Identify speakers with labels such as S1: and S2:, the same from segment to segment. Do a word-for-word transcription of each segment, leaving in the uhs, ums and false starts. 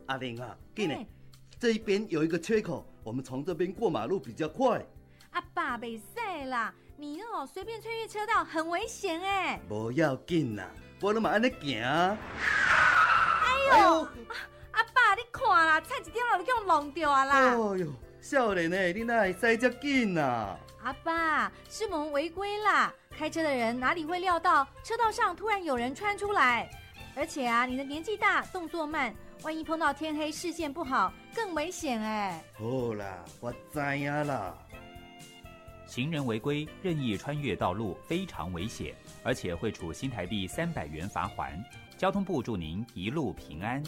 S1: 阿玲啊，进来，这一边有一个缺口，我们从这边过马路比较快。
S2: 阿爸，袂使啦，你哦随便穿越车道很危险哎。
S1: 不要紧啦，我都嘛安尼行。
S2: 哎呦，阿爸，你看啦，菜一点就给我弄掉啊啦！
S1: 哎呦，少年诶，你哪会使这紧啊？
S2: 阿爸，是我们违规啦！开车的人哪里会料到车道上突然有人穿出来？而且啊，你的年纪大，动作慢，万一碰到天黑视线不好，更危险哎。
S1: 好啦，我知影啦。
S3: 行人违规任意穿越道路非常危险，而且会处新台币三百元罚锾。交通部祝您一路平安。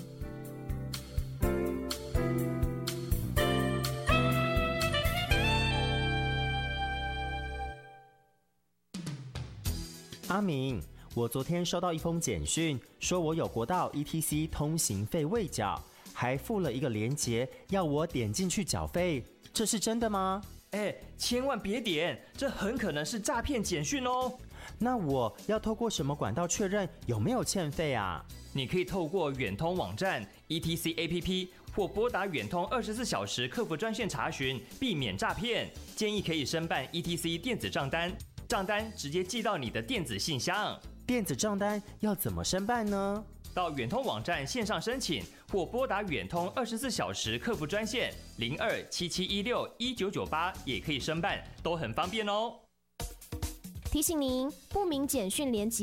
S4: 阿明，我昨天收到一封简讯，说我有国道 E T C 通行费未缴，还附了一个连结，要我点进去缴费，这是真的吗？
S5: 哎，千万别点，这很可能是诈骗简讯哦。
S4: 那我要透过什么管道确认有没有欠费啊？
S5: 你可以透过远通网站、E T C A P P 或拨打远通二十四小时客服专线查询，避免诈骗。建议可以申办 E T C 电子账单，账单直接寄到你的电子信箱。
S4: 电子账单要怎么申办呢？
S5: 到远通网站线上申请，或拨打远通二十四小时客服专线零二七七一六一九九八也可以申办，都很方便哦。
S6: 提醒您，不明简讯连结